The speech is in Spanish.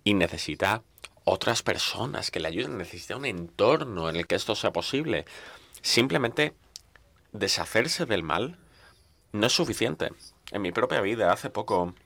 y necesita otras personas que le ayuden, necesita un entorno en el que esto sea posible. Simplemente deshacerse del mal no es suficiente. En mi propia vida, hace poco